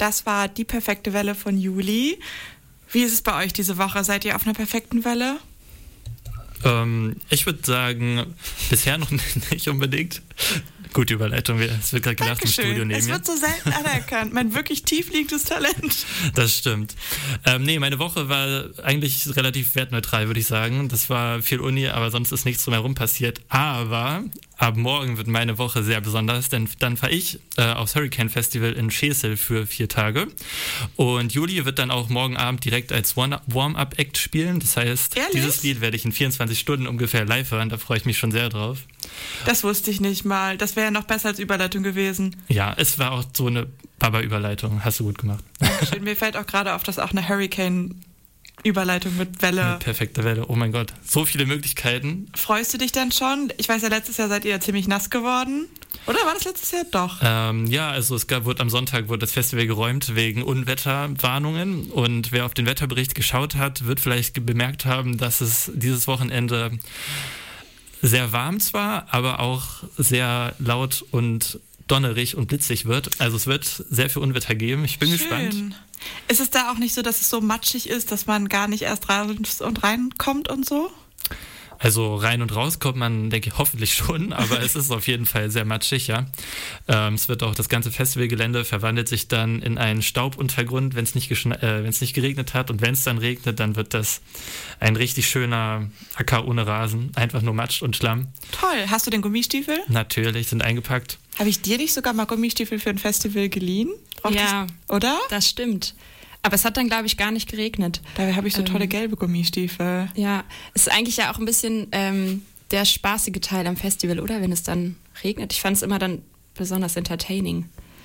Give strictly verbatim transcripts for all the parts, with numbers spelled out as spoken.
Das war die perfekte Welle von Juli. Wie ist es bei euch diese Woche? Seid ihr auf einer perfekten Welle? Ähm, ich würde sagen, bisher noch nicht unbedingt. Gute Überleitung, es wird gerade gelacht im Studio neben mir. Es wird so selten anerkannt, mein wirklich tiefliegendes Talent. Das stimmt. Ähm, nee, meine Woche war eigentlich relativ wertneutral, würde ich sagen. Das war viel Uni, aber sonst ist nichts drumherum passiert. Aber ab morgen wird meine Woche sehr besonders, denn dann fahre ich äh, aufs Hurricane Festival in Schesel für vier Tage. Und Juli wird dann auch morgen Abend direkt als Warm-Up-Act spielen. Das heißt, Ehrlich? Dieses Lied werde ich in vierundzwanzig Stunden ungefähr live hören. Da freue ich mich schon sehr drauf. Das wusste ich nicht mal. Das wäre ja noch besser als Überleitung gewesen. Ja, es war auch so eine Baba-Überleitung. Hast du gut gemacht. Dankeschön. Mir fällt auch gerade auf, dass auch eine Hurricane-Überleitung mit Welle. Eine perfekte Welle. Oh mein Gott. So viele Möglichkeiten. Freust du dich denn schon? Ich weiß ja, letztes Jahr seid ihr ja ziemlich nass geworden. Oder war das letztes Jahr? Doch. Ähm, ja, also es gab, wurde am Sonntag wurde das Festival geräumt wegen Unwetterwarnungen. Und wer auf den Wetterbericht geschaut hat, wird vielleicht bemerkt haben, dass es dieses Wochenende sehr warm zwar, aber auch sehr laut und donnerig und blitzig wird. Also es wird sehr viel Unwetter geben. Ich bin Schön. gespannt. Ist es da auch nicht so, dass es so matschig ist, dass man gar nicht erst raus und reinkommt und so? Also rein und raus kommt man, denke ich, hoffentlich schon, aber es ist auf jeden Fall sehr matschig, ja. Ähm, es wird auch, das ganze Festivalgelände verwandelt sich dann in einen Staubuntergrund, wenn es nicht, geschne- äh, wenn es nicht geregnet hat. Und wenn es dann regnet, dann wird das ein richtig schöner Acker ohne Rasen. Einfach nur Matsch und Schlamm. Toll. Hast du den Gummistiefel? Natürlich, sind eingepackt. Habe ich dir nicht sogar mal Gummistiefel für ein Festival geliehen? Braucht ja, das, oder? Das stimmt. Aber es hat dann, glaube ich, gar nicht geregnet. Dabei habe ich so tolle ähm, gelbe Gummistiefel. Ja, es ist eigentlich ja auch ein bisschen ähm, der spaßige Teil am Festival, oder? Wenn es dann regnet. Ich fand es immer dann besonders entertaining.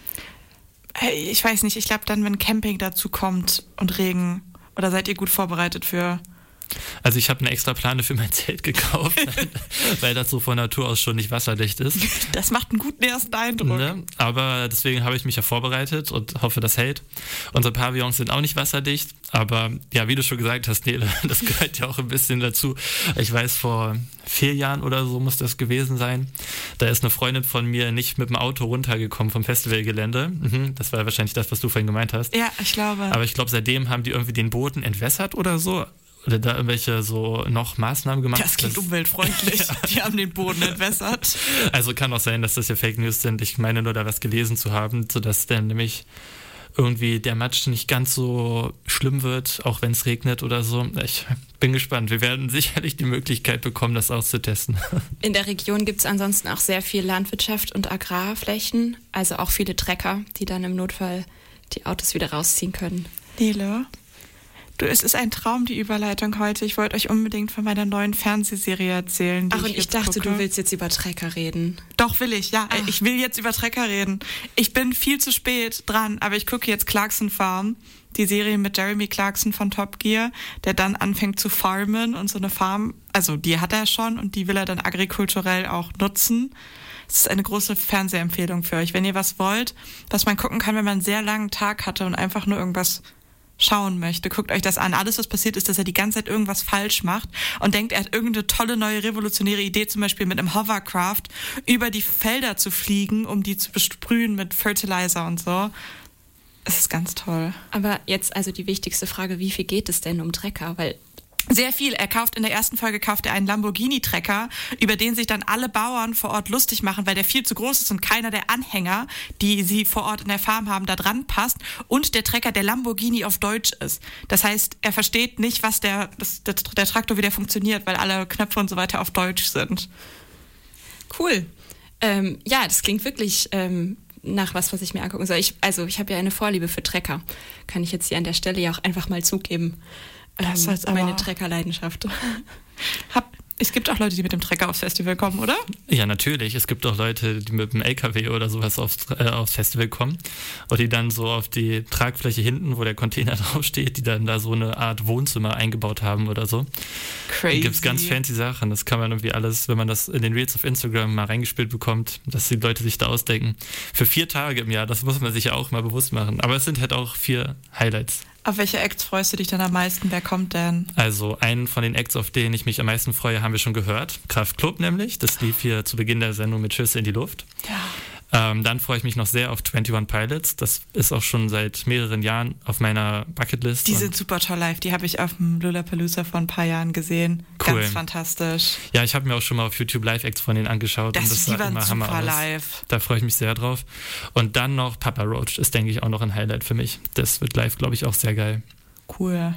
Hey, ich weiß nicht, ich glaube dann, wenn Camping dazu kommt und Regen. Oder seid ihr gut vorbereitet für... Also ich habe eine extra Plane für mein Zelt gekauft, weil das so von Natur aus schon nicht wasserdicht ist. Das macht einen guten ersten Eindruck. Ne? Aber deswegen habe ich mich ja vorbereitet und hoffe, das hält. Unsere Pavillons sind auch nicht wasserdicht, aber ja, wie du schon gesagt hast, Nele, das gehört ja auch ein bisschen dazu. Ich weiß, vor vier Jahren oder so muss das gewesen sein. Da ist eine Freundin von mir nicht mit dem Auto runtergekommen vom Festivalgelände. Mhm, das war wahrscheinlich das, was du vorhin gemeint hast. Ja, ich glaube. Aber ich glaube, seitdem haben die irgendwie den Boden entwässert oder so. Oder da irgendwelche so noch Maßnahmen gemacht. Das klingt das, umweltfreundlich. Ja. Die haben den Boden entwässert. Also kann auch sein, dass das ja Fake News sind. Ich meine nur, da was gelesen zu haben, sodass dann nämlich irgendwie der Matsch nicht ganz so schlimm wird, auch wenn es regnet oder so. Ich bin gespannt. Wir werden sicherlich die Möglichkeit bekommen, das auszutesten. In der Region gibt es ansonsten auch sehr viel Landwirtschaft und Agrarflächen. Also auch viele Trecker, die dann im Notfall die Autos wieder rausziehen können. Nele? Du, es ist ein Traum, die Überleitung heute. Ich wollte euch unbedingt von meiner neuen Fernsehserie erzählen. Die Ach, und ich, ich dachte, gucke. du willst jetzt über Trecker reden. Doch, will ich, ja. Ach. Ich will jetzt über Trecker reden. Ich bin viel zu spät dran, aber ich gucke jetzt Clarkson Farm, die Serie mit Jeremy Clarkson von Top Gear, der dann anfängt zu farmen und so eine Farm, also die hat er schon und die will er dann agrikulturell auch nutzen. Es ist eine große Fernsehempfehlung für euch. Wenn ihr was wollt, was man gucken kann, wenn man einen sehr langen Tag hatte und einfach nur irgendwas schauen möchte, guckt euch das an. Alles, was passiert, ist, dass er die ganze Zeit irgendwas falsch macht und denkt, er hat irgendeine tolle neue revolutionäre Idee, zum Beispiel mit einem Hovercraft über die Felder zu fliegen, um die zu besprühen mit Fertilizer und so. Es ist ganz toll. Aber jetzt also die wichtigste Frage, wie viel geht es denn um Trecker? Weil sehr viel. Er kauft in der ersten Folge kauft er einen Lamborghini-Trecker, über den sich dann alle Bauern vor Ort lustig machen, weil der viel zu groß ist und keiner der Anhänger, die sie vor Ort in der Farm haben, da dran passt und der Trecker der Lamborghini auf Deutsch ist. Das heißt, er versteht nicht, was der, das, der, der Traktor wieder funktioniert, weil alle Knöpfe und so weiter auf Deutsch sind. Cool. Ähm, ja, das klingt wirklich ähm, nach was, was ich mir angucken soll. Ich, also ich habe ja eine Vorliebe für Trecker. Kann ich jetzt hier an der Stelle ja auch einfach mal zugeben. Das heißt meine aber Treckerleidenschaft. Hab, es gibt auch Leute, die mit dem Trecker aufs Festival kommen, oder? Ja, natürlich. Es gibt auch Leute, die mit dem L K W oder sowas aufs, äh, aufs Festival kommen und die dann so auf die Tragfläche hinten, wo der Container draufsteht, die dann da so eine Art Wohnzimmer eingebaut haben oder so. Crazy. Da gibt es ganz fancy Sachen. Das kann man irgendwie alles, wenn man das in den Reels auf Instagram mal reingespielt bekommt, dass die Leute sich da ausdenken. Für vier Tage im Jahr, das muss man sich ja auch mal bewusst machen. Aber es sind halt auch vier Highlights. Auf welche Acts freust du dich denn am meisten? Wer kommt denn? Also einen von den Acts, auf denen ich mich am meisten freue, haben wir schon gehört. Kraftklub nämlich. Das lief hier zu Beginn der Sendung mit Schüsse in die Luft. Ja. Ähm, dann freue ich mich noch sehr auf einundzwanzig Pilots. Das ist auch schon seit mehreren Jahren auf meiner Bucketlist. Die sind super toll live. Die habe ich auf dem Lollapalooza vor ein paar Jahren gesehen. Cool. Ganz fantastisch. Ja, ich habe mir auch schon mal auf YouTube Live-Acts von denen angeschaut. Das, und das die sah waren immer Hammer super aus. live. Da freue ich mich sehr drauf. Und dann noch Papa Roach ist, denke ich, auch noch ein Highlight für mich. Das wird live, glaube ich, auch sehr geil. Cool.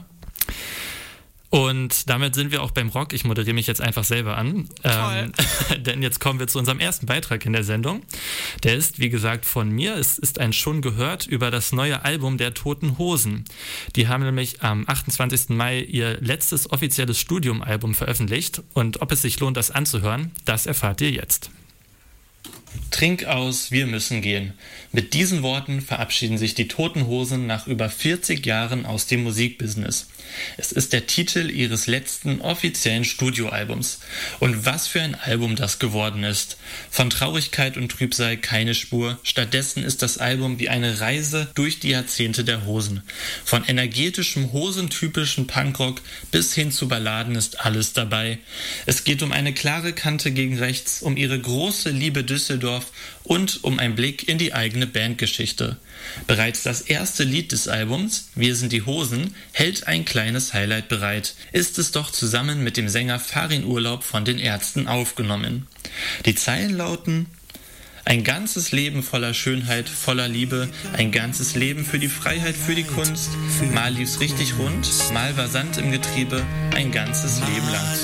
Und damit sind wir auch beim Rock. Ich moderiere mich jetzt einfach selber an. Toll. Ähm, denn jetzt kommen wir zu unserem ersten Beitrag in der Sendung. Der ist, wie gesagt, von mir. Es ist ein Schon gehört über das neue Album der Toten Hosen. Die haben nämlich am achtundzwanzigsten Mai ihr letztes offizielles Studioalbum veröffentlicht. Und ob es sich lohnt, das anzuhören, das erfahrt ihr jetzt. Trink aus, wir müssen gehen. Mit diesen Worten verabschieden sich die Toten Hosen nach über vierzig Jahren aus dem Musikbusiness. Es ist der Titel ihres letzten offiziellen Studioalbums. Und was für ein Album das geworden ist. Von Traurigkeit und Trübsal keine Spur. Stattdessen ist das Album wie eine Reise durch die Jahrzehnte der Hosen. Von energetischem, hosentypischen Punkrock bis hin zu Balladen ist alles dabei. Es geht um eine klare Kante gegen rechts, um ihre große Liebe Düsseldorf und um einen Blick in die eigene Bandgeschichte. Bereits das erste Lied des Albums, Wir sind die Hosen, hält ein kleines Highlight bereit. Ist es doch zusammen mit dem Sänger Farin Urlaub von den Ärzten aufgenommen. Die Zeilen lauten: Ein ganzes Leben voller Schönheit, voller Liebe, ein ganzes Leben für die Freiheit, für die Kunst. Mal lief's richtig rund, mal war Sand im Getriebe, ein ganzes Leben lang.